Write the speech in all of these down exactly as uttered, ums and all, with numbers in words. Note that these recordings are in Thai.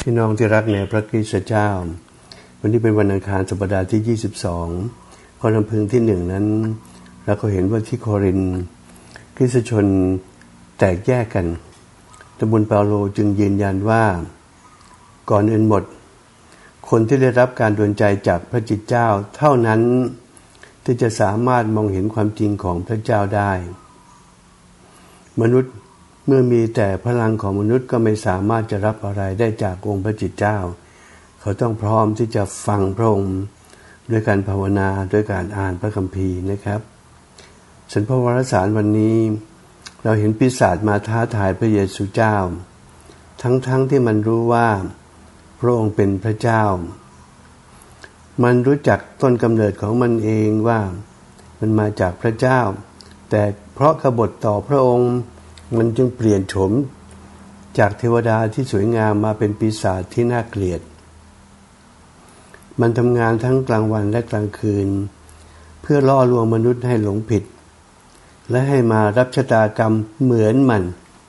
พี่น้องที่รักในพระคริสต์เจ้าวันนี้เป็นวันอังคารสัปดาห์ที่ยี่สิบสองข้อลำพึงที่หนึ่งนั้นเราก็เห็นว่าที่โครินธ์คริสตชนแตกแยกกันแต่บุญเปาโลจึงยืนยันว่าก่อนอื่นหมดคนที่ได้รับการดลใจจากพระจิตเจ้าเท่านั้นที่จะสามารถมองเห็นความจริงของพระเจ้าได้มนุษย์เมื่อมีแต่พลังของมนุษย์ก็ไม่สามารถจะรับอะไรได้จากองค์พระจิตเจ้าเขาต้องพร้อมที่จะฟังพระองค์ด้วยการภาวนาด้วยการอ่านพระคัมภีร์นะครับฉันพระวรสารวันนี้เราเห็นปีศาจมาท้าทายพระเยซูเจ้าทั้งๆ ท, ที่มันรู้ว่าพระองค์เป็นพระเจ้ามันรู้จักต้นกำเนิดของมันเองว่ามันมาจากพระเจ้าแต่เพราะกบฏต่อพระองค์มันจึงเปลี่ยนโฉมจากเทวดาที่สวยงามมาเป็นปีศาจที่น่าเกลียดมันทำงานทั้งกลางวันและกลางคืนเพื่อล่อลวงมนุษย์ให้หลงผิดและให้มารับชะตากรรมเหมือนมัน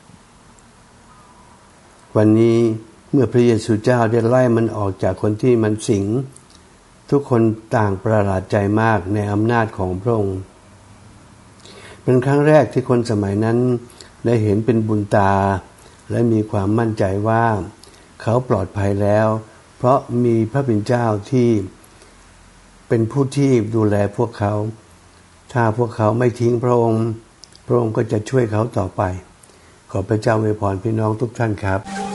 วันนี้เมื่อพระเยซูเจ้าได้ไล่มันออกจากคนที่มันสิงทุกคนต่างประหลาดใจมากในอำนาจของพระองค์เป็นครั้งแรกที่คนสมัยนั้นได้เห็นเป็นบุญตาและมีความมั่นใจว่าเขาปลอดภัยแล้วเพราะมีพระผู้เป็นเจ้าที่เป็นผู้ที่ดูแลพวกเขาถ้าพวกเขาไม่ทิ้งพระองค์พระองค์ก็จะช่วยเขาต่อไปขอพระเจ้าอวยพรพี่น้องทุกท่านครับ